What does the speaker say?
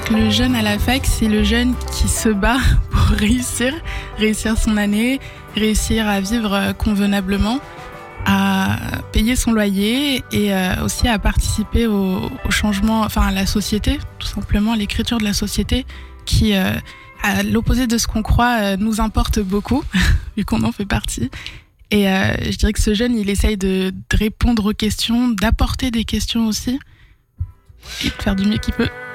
que le jeune à la fac, c'est le jeune qui se bat pour réussir son année, réussir à vivre convenablement, à payer son loyer et aussi à participer au changement, enfin à la société, tout simplement, à l'écriture de la société qui, à l'opposé de ce qu'on croit, nous importe beaucoup, vu qu'on en fait partie. Et je dirais que ce jeune, il essaye de répondre aux questions, d'apporter des questions aussi, et de faire du mieux qu'il peut.